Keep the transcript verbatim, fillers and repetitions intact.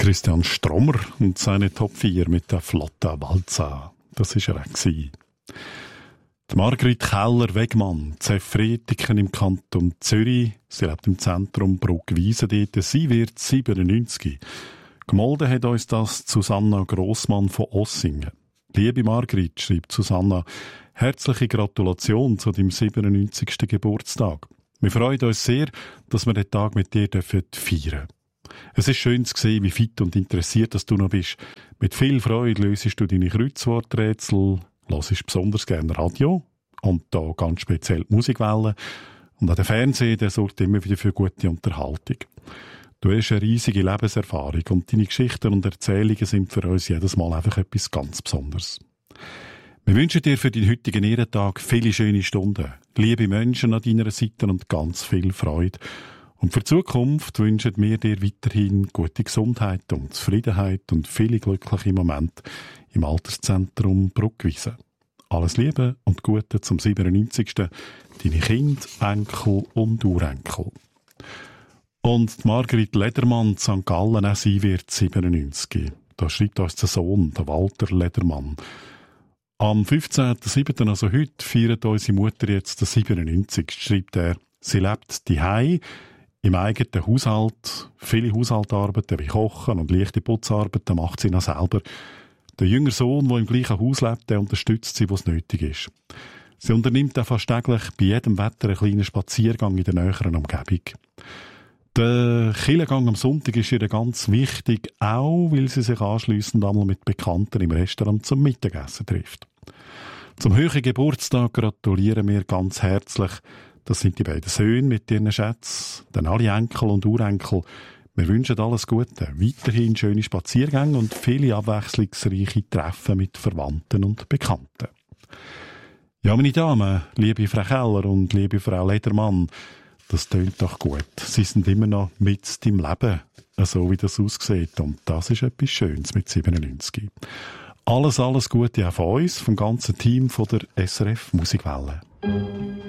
Christian Strommer und seine Top vier mit der Flotta Walza. Das war er auch. Die Margrit Keller-Wegmann, Zefretiken im Kanton Zürich. Sie lebt im Zentrum Bruckwiesen dort. Sie wird siebenundneunzig. Gemolden hat uns das Susanna Grossmann von Ossingen. Liebe Margrit, schreibt Susanna, herzliche Gratulation zu deinem siebenundneunzigsten Geburtstag. Wir freuen uns sehr, dass wir den Tag mit dir feiern dürfen. Es ist schön zu sehen, wie fit und interessiert dass du noch bist. Mit viel Freude lösest du deine Kreuzworträtsel, hörst besonders gerne Radio und da ganz speziell die Musikwelle. Und auch der Fernseher, der sorgt immer wieder für gute Unterhaltung. Du hast eine riesige Lebenserfahrung und deine Geschichten und Erzählungen sind für uns jedes Mal einfach etwas ganz Besonderes. Wir wünschen dir für deinen heutigen Ehrentag viele schöne Stunden, liebe Menschen an deiner Seite und ganz viel Freude. Und für die Zukunft wünschen wir dir weiterhin gute Gesundheit und Zufriedenheit und viele glückliche Momente im Alterszentrum Bruckwiesen. Alles Liebe und Gute zum siebenundneunzigsten Deine Kinder, Enkel und Urenkel. Und die Margrit Ledermann, Sankt Gallen, auch sie wird siebenundneunzig. Da schreibt uns der Sohn, der Walter Ledermann. Am fünfzehnten siebten, also heute, feiert unsere Mutter jetzt den siebenundneunzigsten Schreibt er, sie lebt daheim im eigenen Haushalt. Viele Haushaltsarbeiten wie Kochen und leichte Putzarbeiten macht sie noch selber. Der jüngere Sohn, der im gleichen Haus lebt, der unterstützt sie, wo es nötig ist. Sie unternimmt auch fast täglich bei jedem Wetter einen kleinen Spaziergang in der näheren Umgebung. Der Kirchengang am Sonntag ist ihr ganz wichtig, auch weil sie sich anschliessend einmal mit Bekannten im Restaurant zum Mittagessen trifft. Zum höheren Geburtstag gratulieren wir ganz herzlich. Das sind die beiden Söhne mit ihren Schätzen, dann alle Enkel und Urenkel. Wir wünschen alles Gute, weiterhin schöne Spaziergänge und viele abwechslungsreiche Treffen mit Verwandten und Bekannten. Ja, meine Damen, liebe Frau Keller und liebe Frau Ledermann, das tönt doch gut. Sie sind immer noch mit im Leben, so wie das aussieht. Und das ist etwas Schönes mit siebenundneunzig. Alles, alles Gute auch von uns, vom ganzen Team von der S R F Musikwelle.